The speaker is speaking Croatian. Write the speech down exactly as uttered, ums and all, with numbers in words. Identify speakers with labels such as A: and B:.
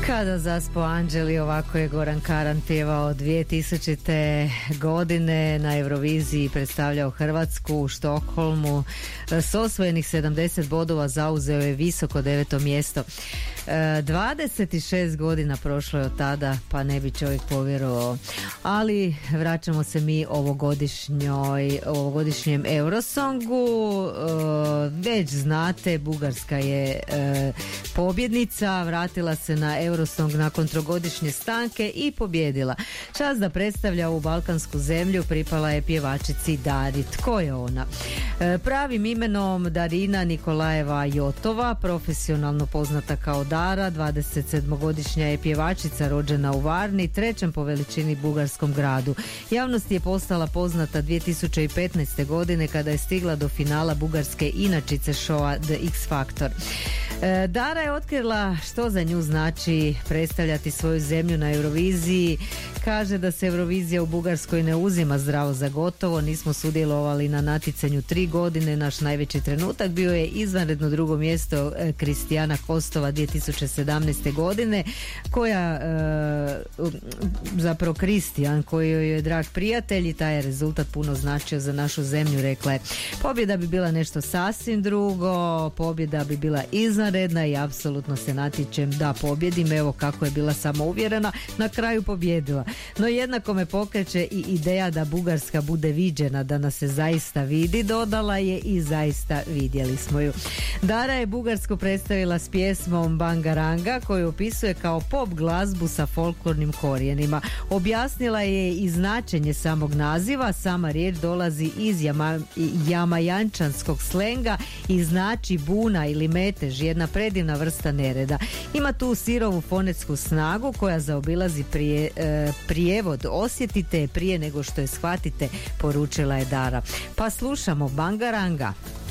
A: Kada zaspo anđeli, ovako je Goran Karan pjevao dvije tisućite. godine na Euroviziji, predstavljao Hrvatsku u Štokholmu. S osvojenih sedamdeset bodova zauzeo je visoko deveto mjesto. dvadeset šest godina prošlo je od tada, pa ne bi čovjek povjerovao. Ali vraćamo se mi ovogodišnjoj, ovogodišnjem Eurosongu. Već znate, Bugarska je pobjednica, vratila se na Eurosong nakon trogodišnje stanke i pobjedila. Čast da predstavlja ovu balkansku zemlju pripala je pjevačici Dari. Tko je ona? Pravim imenom Darina Nikolajeva Jotova, profesionalno poznata kao Dara, dvadesetsedmogodišnja je pjevačica rođena u Varni, trećem po veličini bugarskom gradu. Javnost je postala poznata dvije tisuće petnaeste. godine kada je stigla do finala bugarske inačice showa The X Factor. Dara je otkrila što za nju znači predstavljati svoju zemlju na Euroviziji. Kaže da se Eurovizija u Bugarskoj ne uzima zdravo za gotovo. Nismo sudjelovali na natjecanju tri godine. Naš najveći trenutak bio je izvanredno drugo mjesto Kristijana Kostova dvije tisuće sedamnaeste. godine, koja e, zapravo Kristijan, koji joj je drag prijatelj, i taj je rezultat puno značio za našu zemlju, rekla je. Pobjeda bi bila nešto sasvim drugo, pobjeda bi bila izvanredna i apsolutno se natječem da pobjedim. Evo kako je bila samouvjerena, na kraju pobjedila. No jednako me pokreće i ideja da Bugarska bude viđena, da nas se zaista vidi, dodala je, i zaista vidjeli smo ju. Dara je Bugarsku predstavila s pjesmom Bangaranga, koju opisuje kao pop glazbu sa folklornim korijenima. Objasnila je i značenje samog naziva. Sama riječ dolazi iz jama, jamajančanskog slenga i znači buna ili metež, jedna predivna vrsta nereda. Ima tu sirovu fonetsku snagu koja zaobilazi prije, e, prijevod. Osjetite je prije nego što je shvatite, poručila je Dara. Pa slušamo Bangaranga.